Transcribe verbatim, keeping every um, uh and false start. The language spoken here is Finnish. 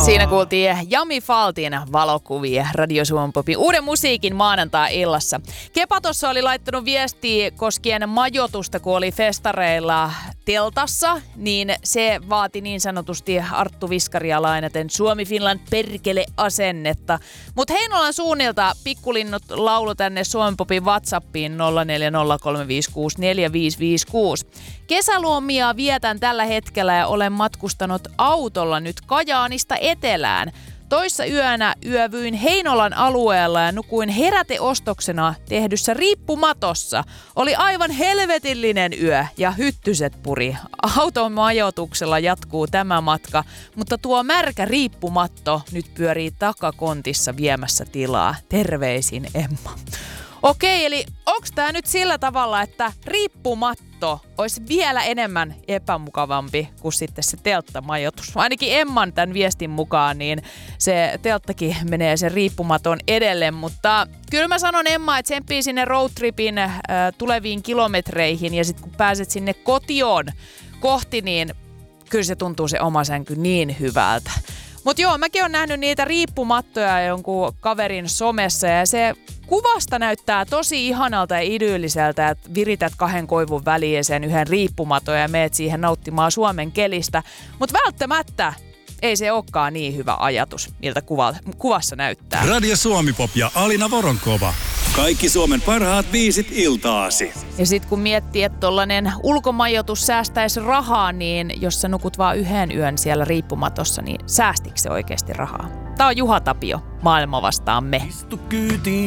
Siinä kuultiin Jami Faltin valokuvia Radio Suomen Popin uuden musiikin maanantai-illassa. Kepa tuossa oli laittanut viestiä koskien majoitusta, kun oli festareilla teltassa, niin se vaati niin sanotusti Arttu Viskaria lainaten Suomi Finland perkele asennetta. Mutta Heinolan suunnilta pikkulinnut laulu tänne Suomen Popin WhatsAppiin nolla neljä nolla kolme viisi kuusi neljä viisi viisi kuusi. Kesäluomia vietän tällä hetkellä ja olen matkustanut autolla nyt Kajaanista etelään. Toissa yönä yövyin Heinolan alueella ja nukuin heräteostoksena tehdyssä riippumatossa. Oli aivan helvetillinen yö ja hyttyset puri. Auton majoituksella jatkuu tämä matka, mutta tuo märkä riippumatto nyt pyörii takakontissa viemässä tilaa. Terveisin Emma. Okei, eli onko tämä nyt sillä tavalla, että riippumatto olisi vielä enemmän epämukavampi kuin sitten se telttamajoitus? Ainakin Emman tämän viestin mukaan, niin se telttakin menee sen riippumaton edelle, mutta kyllä mä sanon Emma, että tsemppii sinne roadtripin äh, tuleviin kilometreihin ja sitten kun pääset sinne kotioon kohti, niin kyllä se tuntuu se oma sänky niin hyvältä. Mutta joo, mäkin olen nähnyt niitä riippumattoja jonkun kaverin somessa ja se kuvasta näyttää tosi ihanalta ja idylliseltä, että virität kahden koivun väliin sen yhden riippumaton ja meet siihen nauttimaan Suomen kelistä. Mutta välttämättä ei se olekaan niin hyvä ajatus, miltä kuva, kuvassa näyttää. Radio Suomi Pop ja Alina Voronkova. Kaikki Suomen parhaat biisit iltaasi. Ja sit kun miettii, että tollanen ulkomajoitus säästäisi rahaa, niin jos sä nukut vaan yhden yön siellä riippumatossa, niin säästikö se oikeasti rahaa? Tää on Juha Tapio, Maailma vastaan me. Istu kyytiin.